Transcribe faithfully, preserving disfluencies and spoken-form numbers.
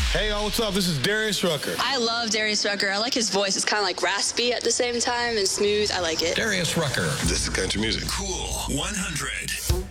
Hey, y'all, what's up? This is Darius Rucker. I love Darius Rucker. I like his voice. It's kind of like raspy at the same time and smooth. I like it. Darius Rucker. This is country music. Cool one hundred.